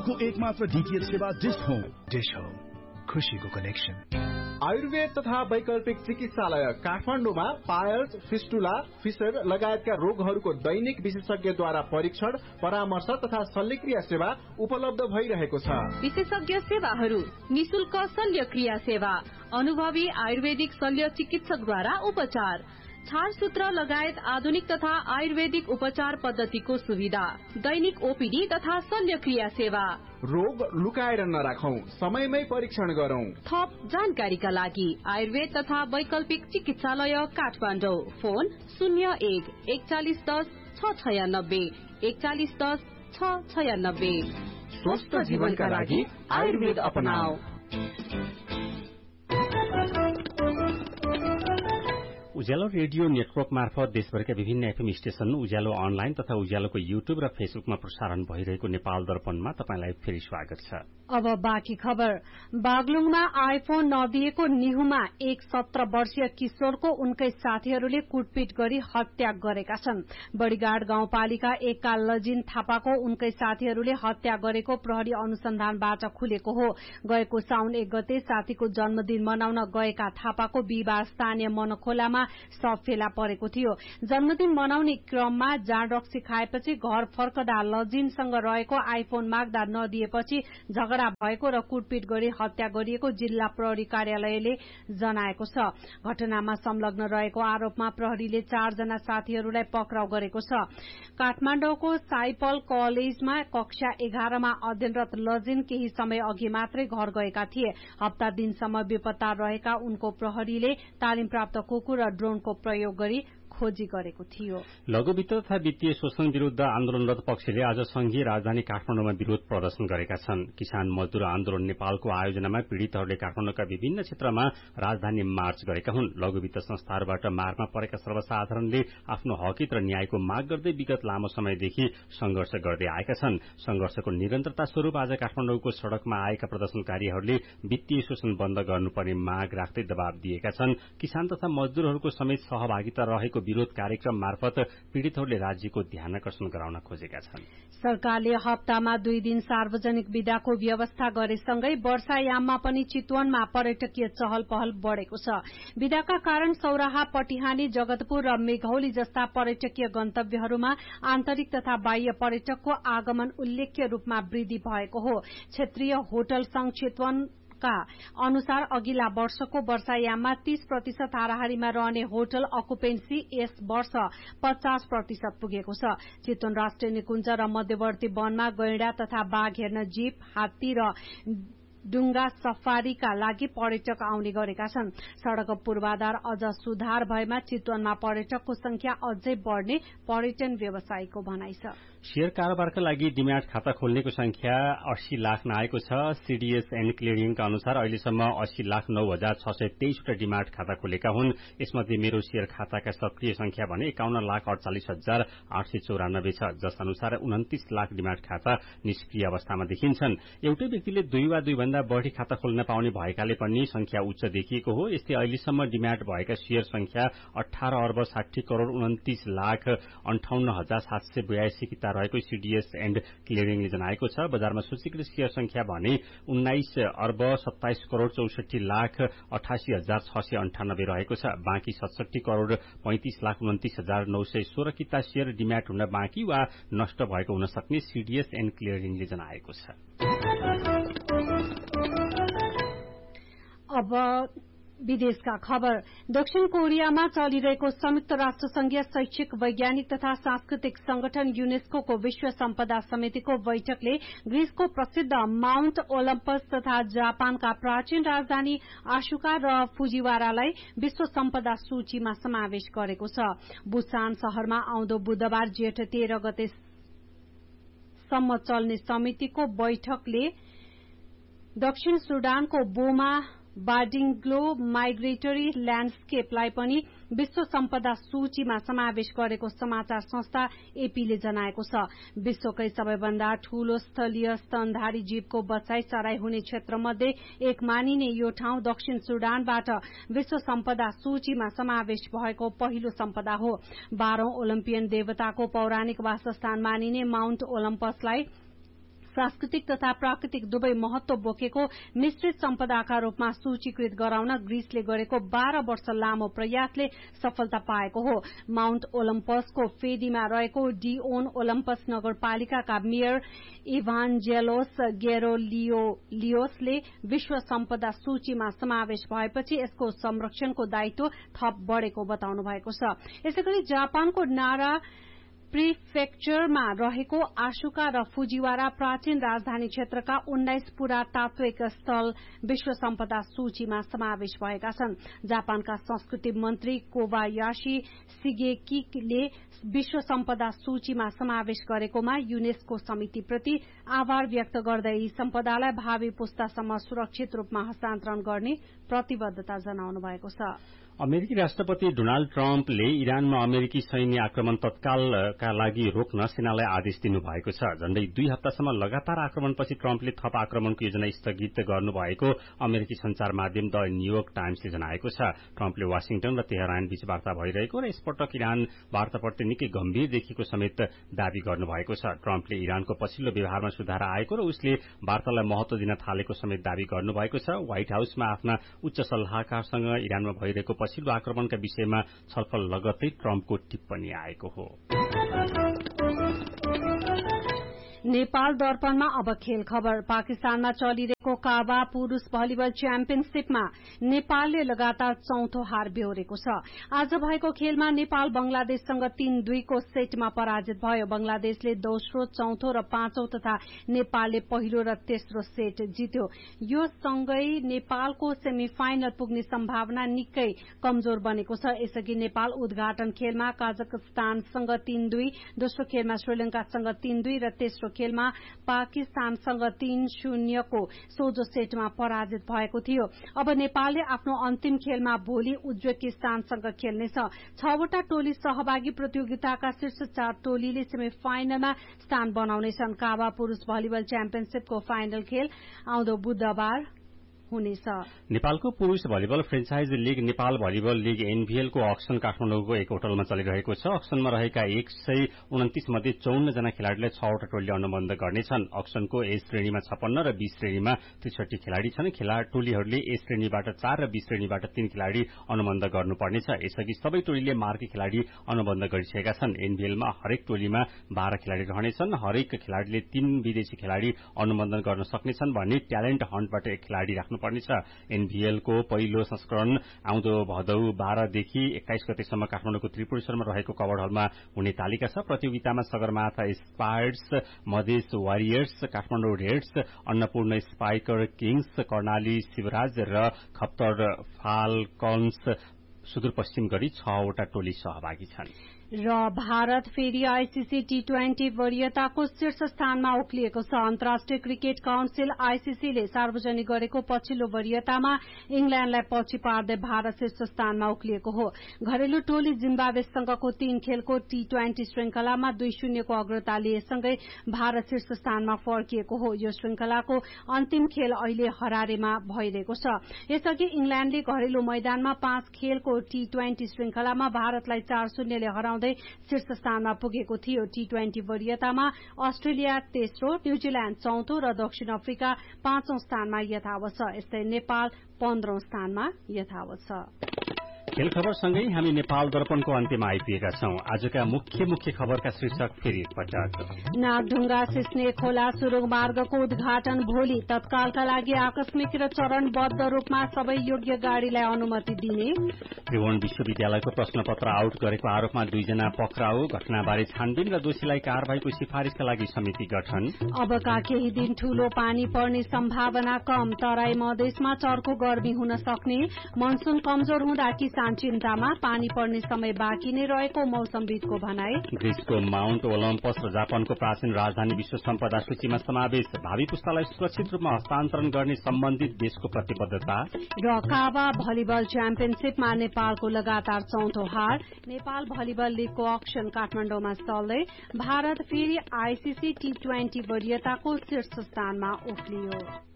नेपालको एकमात्र डीटीएच सेवा डिश होम। खुशीको कनेक्सन। आयुर्वेद तथा वैकल्पिक चिकित्सालय काठमाडौँमा पायल्स, फिस्टुला, फिसर लगायतका रोगहरूको दैनिक विशेषज्ञद्वारा परीक्षण, परामर्श तथा शल्यक्रिया सेवा उपलब्ध भइरहेको छ। विशेषज्ञ सेवाहरू: निशुल्क शल्यक्रिया सेवा, अनुभवी आयुर्वेदिक शल्य चिकित्सकद्वारा उपचार, छारसूत्र लगायत आधुनिक तथा आयुर्वेदिक उपचार पद्धतिको सुविधा, दैनिक ओपीडी तथा शल्यक्रिया सेवा। रोग लुकाएर नराखौं, समयमै परीक्षण गरौं। थप जानकारीका लागि आयुर्वेद तथा वैकल्पिक चिकित्सालय काठमाडौँ। फोन 01-4110-696 4110-696। स्वस्थ जीवनका लागि आयुर्वेद अपनाऊ। उज्यालो रेडियो नेटवर्क मार्फत देशभरका विभिन्न एफएम स्टेशन, उज्यालो अनलाइन तथा उज्यालोको युट्युब र फेसबुकमा प्रसारण भइरहेको नेपाल दर्पणमा तपाईंलाई फेरि स्वागत छ। अब बाँकी खबर। बागलुङमा आइफोन नदिएको निहुमा एक 17 वर्षीय किशोरको उनकै साथीहरूले कुटपिट गरी हत्या गरेका छन्। बड़ीगाड गाउँपालिका 1 का लजिन थापाको उनकै साथीहरूले हत्या गरेको प्रहरी अनुसन्धानबाट खुलेको हो। गएको साउन 1 गते साथीको जन्मदिन मनाउन गएका थापाको बिहिबार स्थानीय मनखोलामा सब फेला परेको थियो। जन्मदिन मनाउने क्रममा जाँड रक्सी खाएपछि घर फर्कदा लजिनसँग रहेको आइफोन माग्दा नदिएपछि झगडा भएको र कुटपिट गरी हत्या गरिएको जिल्ला प्रहरी कार्यालयले जनाएको छ। घटनामा संलग्न रहेको आरोपमा प्रहरीले 4 जना साथीहरूलाई पक्राउ गरेको छ। काठमाडौँको साइपल कलेजमा कक्षा 11 मा अध्ययनरत लजिन केही समय अघि मात्रै घर गएका थिए। हप्ता दिनसम्म बेपत्ता रहेका उनको प्रहरीले तालिम प्राप्त कुकुर र ड्रोनको प्रयोग गरी खोजी गरेको थियो। लघुवित्त तथा वित्तीय शोषण विरूद्ध आन्दोलनरत पक्षले आज संघीय राजधानी काठमाडौँमा विरोध प्रदर्शन गरेका छन्। किसान मजदूर आन्दोलन नेपालको आयोजनामा पीड़ितहरूले काठमाडौँका विभिन्न क्षेत्रमा राजधानी मार्च गरेका हुन्। लघुवित्त संस्थाहरूबाट मारमा परेका सर्वसाधारणले आफ्नो हकित र न्यायको माग गर्दै विगत लामो समयदेखि संघर्ष गर्दै आएका छन्। संघर्षको निरन्तरता स्वरूप आज काठमाडौँको सड़कमा आएका प्रदर्शनकारीहरूले वित्तीय शोषण बन्द गर्नुपर्ने माग राख्दै दबाव दिएका छन्। किसान तथा मजदूरहरूको समेत सहभागिता रहेको विरोध कार्यक्रम मार्फत पीड़ितहरूले राज्यको ध्यानकर्षण गराउन खोजेका छन्। सरकारले हप्तामा 2 दिन सार्वजनिक विदाको व्यवस्था गरेसँगै वर्षायाममा पनि चितवनमा पर्यटकीय चहल पहल बढ़ेको छ। विदाका कारण सौराहा, पटिहानी, जगतपुर र मेघौली जस्ता पर्यटकीय गन्तव्यहरूमा आन्तरिक तथा बाह्य पर्यटकको आगमन उल्लेख्य रूपमा वृद्धि भएको हो। क्षेत्रीय होटल संघ चितवन का अनुसार अघिल्ला वर्षको वर्षायाममा 30% हाराहारीमा रहने होटल अकुपेन्सी यस वर्ष 50% पुगेको छ। चितवन राष्ट्रिय निकुञ्ज र मध्यवर्ती वनमा गैंडा तथा बाघ हेर्न जीप, हात्ती र डुंगा सफारीका लागि पर्यटक आउने गरेका छन्। सड़क पूर्वाधार अझ सुधार भएमा चितवनमा पर्यटकको संख्या अझै बढ़ने पर्यटन व्यवसायीको भनाइ छ। शेयर कारोबारका लागि डिम्याट खाता खोल्नेको संख्या 80 लाख नआएको छ। सीडीएस एन्ड क्लियरिङका अनुसार अहिलेसम्म 80,09,623 वटा डिम्याट खाता खोलेका हुन्। यसमध्ये मेरो शेयर खाताका सक्रिय संख्या भने 51,48,894 छ, जस अनुसार 29 लाख डिम्याट खाता निष्क्रिय अवस्थामा देखिन्छन्। एउटै व्यक्तिले 2 वा 2 भन्दा बढ़ी खाता खोल्न पाउने भएकाले पनि संख्या उच्च देखिएको हो। यस्तै अहिलेसम्म डिम्याट भएका शेयर संख्या 18 अर्ब 60 करोड़ 29 लाख 58,782 किता रहेको सीडीएस एन्ड क्लियरिङले जनाएको छ। बजारमा सूचीकृत शेयर संख्या भने 19 अर्ब 27 करोड़ 64 लाख 88,698 रहेको छ। बाँकी 67 करोड़ 35 लाख 29,916 किता शेयर डिम्याट हुन बाँकी वा नष्ट भएको हुन सक्ने सीडीएस एन्ड क्लियरिङले जनाएको छ। अब विदेशका खबर। दक्षिण कोरियामा चलिरहेको संयुक्त राष्ट्र संघीय शैक्षिक, वैज्ञानिक तथा सांस्कृतिक संगठन यूनेस्को विश्व सम्पदा समितिको बैठकले ग्रीसको प्रसिद्ध माउन्ट ओलम्पस तथा जापानका प्राचीन राजधानी आशुका र फुजिवारालाई विश्व सम्पदा सूचीमा समावेश गरेको छ। बुसान शहरमा आउँदो बुधबार जेठ 13 गतेसम्म चल्ने समितिको बैठकले दक्षिण सुडानको बोमा बाडिङग्लो माइग्रेटरी ल्याण्डस्केपलाई पनि विश्व सम्पदा सूचीमा समावेश गरेको समाचार संस्था एपीले जनाएको छ। विश्वकै सबैभन्दा ठूलो स्थलीय स्तनधारी जीवको बचाई चराई हुने क्षेत्रमध्ये एक मानिने यो ठाउँ दक्षिण सुडानबाट विश्व सम्पदा सूचीमा समावेश भएको पहिलो सम्पदा हो। 12औं ओलम्पियन देवताको पौराणिक वासस्थान मानिने माउन्ट ओलम्पसलाई सांस्कृतिक तथा प्राकृतिक दुवै महत्व बोकेको मिश्रित सम्पदाका रूपमा सूचीकृत गराउन ग्रीसले गरेको 12 वर्ष लामो प्रयासले सफलता पाएको हो। माउन्ट ओलम्पसको फेदीमा रहेको डिओन ओलम्पस नगरपालिकाका मेयर इभान्जेलोस गेरोलियोसले विश्व सम्पदा सूचीमा समावेश भएपछि यसको संरक्षणको दायित्व थप बढ़ेको बताउनु भएको छ। यसैगरी जापानको नारा प्रिफेक्चरमा रहेको आशुका र फुजिवारा प्राचीन राजधानी क्षेत्रका 19 पुरातात्विक स्थल विश्व सम्पदा सूचीमा समावेश भएका छन्। जापानका संस्कृति मन्त्री कोबायाशी सिगेकीले विश्व सम्पदा सूचीमा समावेश गरेकोमा युनेस्को समितिप्रति आभार व्यक्त गर्दै यी सम्पदालाई भावी पुस्तासम्म सुरक्षित रूपमा हस्तान्तरण गर्ने प्रतिबद्धता जनाउनु भएको छ। अमेरिकी राष्ट्रपति डोनाल्ड ट्रम्पले इरानमा अमेरिकी सैन्य आक्रमण तत्कालका लागि रोक्न सेनालाई आदेश दिनुभएको छ। झण्डै 2 हप्तासम्म लगातार आक्रमणपछि ट्रम्पले थप आक्रमणको योजना स्थगित गर्नुभएको अमेरिकी संचार माध्यम द न्यूयोर्क टाइम्सले जनाएको छ। ट्रम्पले वाशिंटन र तेहरान बीच वार्ता भइरहेको र यसपटक इरान वार्ताप्रति निकै गम्भीर देखिएको समेत दावी गर्नुभएको छ। ट्रम्पले इरानको पछिल्लो व्यवहारमा सुधार आएको र उसले वार्तालाई महत्व दिन थालेको समेत दावी गर्नुभएको छ। व्हाइट हाउसमा आफ्ना उच्च सल्लाहकारसँग इरानमा भइरहेको पछिल्लो आक्रमणका विषयमा छलफल लगत्तै ट्रम्पको टिप्पणी आएको हो। नेपाल दर्पणमा अब खेल खबर। पाकिस्तानमा चलिरहेको काबा पुरूष भलिबल च्याम्पियनशीपमा नेपालले लगातार चौथो हार बेहोरेको छ। आज भएको खेलमा नेपाल बंगलादेशसँग 3-2 को सेटमा पराजित भयो। बंगलादेशले दोस्रो, चौथो र पाँचौं तथा नेपालले पहिलो र तेस्रो सेट जित्यो। यो सँगै नेपालको सेमिफाइनल पुग्ने सम्भावना निकै कमजोर बनेको छ। यसअघि नेपाल उद्घाटन खेलमा कजाकस्तानसँग 3-2, दोस्रो खेलमा श्रीलंकासँग 3-2 र तेस्रो खेलमा पाकिस्तानसँग 3-0 को सोझो सेटमा पराजित भएको थियो। अब नेपालले आफ्नो अन्तिम खेलमा भोलि उज्बेकिस्तानसँग खेल्नेछ। 6 वटा टोली सहभागी प्रतियोगिताका शीर्ष 4 टोलीले सेमिफाइनलमा स्थान बनाउनेछन्। काबा पुरूष भलिबल च्याम्पियनशीपको फाइनल खेल आउँदो बुधबार हुनेछ। नेपालको पुरूष volleyball franchise league Nepal volleyball league NVL को अक्सन काठमाडौँको एक होटलमा चलिरहेको छ। अक्सनमा रहेका 129 मध्ये 54 जना खेलाड़ीलाई 6 वटा टोलीले अनुबन्ध गर्नेछन्। अक्सनको ए श्रेणीमा 56 र बी श्रेणीमा 63 खेलाड़ी छन्। टोलीहरूले ए श्रेणीबाट 4 र बी श्रेणीबाट 3 खेलाड़ी अनुबन्ध गर्नुपर्नेछ। यसअघि सबै टोलीले मार्की खेलाड़ी अनुबन्ध गरिसकेका छन्। एनभीएलमा हरेक टोलीमा 12 खेलाड़ी रहनेछन्। हरेक खेलाड़ीले 3 विदेशी खेलाड़ी अनुबन्धन गर्न सक्नेछन् भने ट्यालेन्ट हन्टबाट एक खेलाड़ी राख्नु पर्नेछ। एनभीएलको पहिलो संस्करण आउँदो भदौ 12 देखि 21 गतेसम्म काठमाडौँको त्रिपुरेश्वरमा रहेको कवर्ड हलमा हुने तालिका छ। प्रतियोगितामा Sagarmatha spires, Madhes warriors, Kathmandu Reds, Annapurna spiker Kings, Karnali Shivraj र खप्तर फाल्कन्स सुदूरपश्चिम गरी 6 वटा टोली सहभागी छन्। र भारत फेरि आईसीसी टी20 वरीयताको शीर्ष स्थानमा उक्लिएको छ। अन्तर्राष्ट्रिय क्रिकेट काउन्सिल आईसीसीले सार्वजनिक गरेको पछिल्लो वरीयतामा इंग्ल्याण्डलाई पछि पार्दै भारत शीर्ष स्थानमा उक्लिएको हो। घरेलु टोली जिम्बाब्वेसँगको 3 खेलको टी20 श्रृंखलामा 2-0 को अग्रता लिएसँगै भारत शीर्ष स्थानमा फर्किएको हो। यो श्रृंखलाको अन्तिम खेल अहिले हरारेमा भइरहेको छ। यसअघि इंग्ल्याण्डले घरेलु मैदानमा 5 खेलको टी20 श्रृंखलामा भारतलाई 4-0 ले हराउँदै शीर्ष स्थानमा पुगेको थियो। टी20 वरीयतामा अस्ट्रेलिया तेस्रो, न्यूजील्याण्ड चौथो र दक्षिण अफ्रिका 5औं स्थानमा यथावत छ। यस्तै नेपाल 15औं स्थानमा यथावत छ। खेल खबरसँगै हामी नेपाल दर्पणको अन्त्यमा आइपुगेका छौं। आजका मुख्य खबरका शीर्षक फेरि एकपटक। नागढुङ्गा सिस्ने खोला सुरुङ मार्गको उद्घाटन भोलि। तत्कालका लागि आकस्मिक र चरणबद्ध रूपमा सबै योग्य गाड़ीलाई अनुमति दिने। त्रिभुवन विश्वविद्यालयको प्रश्नपत्र आउट गरेको आरोपमा 2 जना पक्राउ। घटनाबारे छानबिन र दोषीलाई कारबाहीको सिफारिशका लागि समिति गठन। अबका केही दिन ठूलो पानी पर्ने सम्भावना कम। तराई मधेसमा चर्को गर्मी हुन सक्ने। मनसून कमजोर हुँदा किसान चिन्तामा। पानी पर्ने समय बाँकी नै रहेको मौसमविदको भनाई। ग्रीसको माउन्ट ओलम्पस र जापानको प्राचीन राजधानी विश्व सम्पदा सूचीमा समावेश। भावी पुस्तालाई सुरक्षित रूपमा हस्तान्तरण गर्ने सम्बन्धित देशको प्रतिबद्धता। र काबा भलिबल च्याम्पियनशीपमा नेपालको लगातार चौथो हार। नेपाल भलिबल लीगको अक्सन काठमाडौँमा चल्दै। भारत फेरि आईसीसी टी20 वरीयताको शीर्ष स्थानमा उक्लियो।